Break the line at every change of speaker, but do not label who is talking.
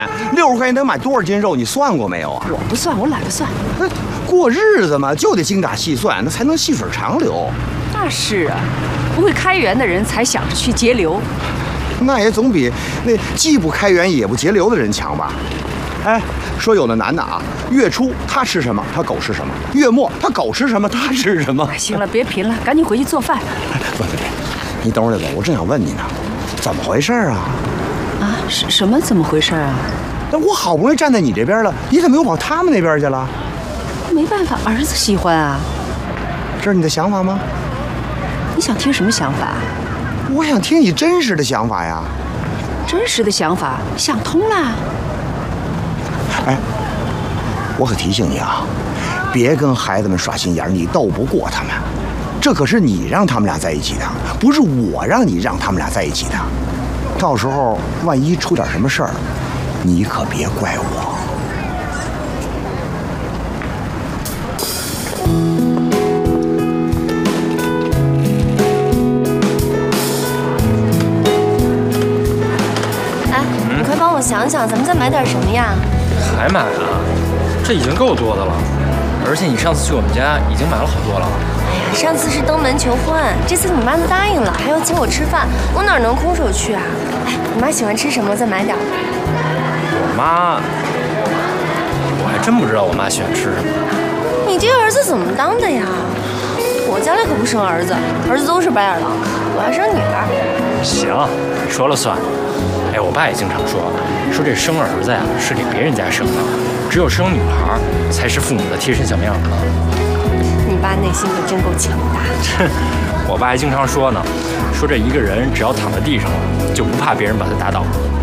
60块钱能买多少斤肉？你算过没有啊？
我不算，我懒得算。
那过日子嘛，就得精打细算，那才能细水长流。
那是啊，不会开源的人才想着去节流。
那也总比那既不开源也不节流的人强吧？哎，说有的男的啊，月初他吃什么，他狗吃什么；月末他狗吃什么，他吃什么。
行了，别贫了，赶紧回去做饭。
不，你等会儿再走，我正想问你呢，怎么回事啊？
啊，什么怎么回事啊？
那我好不容易站在你这边了，你怎么又跑他们那边去了？
没办法，儿子喜欢啊。
这是你的想法吗？
你想听什么想法？
我想听你真实的想法呀。
真实的想法，想通了。
哎，我可提醒你啊，别跟孩子们耍心眼，你斗不过他们。这可是你让他们俩在一起的，不是我让你让他们俩在一起的。到时候万一出点什么事儿，你可别怪我。
你快帮我想想，咱们再买点什么呀？
还买啊？这已经够多的了，而且你上次去我们家已经买了好多了。
哎呀，上次是登门求婚，这次你妈都答应了，还要请我吃饭，我哪能空手去啊？哎，你妈喜欢吃什么？再买点。
我妈，我还真不知道我妈喜欢吃什么。
你这儿子怎么当的呀？我家里可不生儿子，儿子都是白眼狼，我还生女儿。
行，你说了算。哎，我爸也经常说这生儿子呀是给别人家生的，只有生女孩才是父母的贴身小棉袄呢。
你爸内心可真够强大。
我爸还经常说呢，这一个人只要躺在地上了，就不怕别人把他打倒。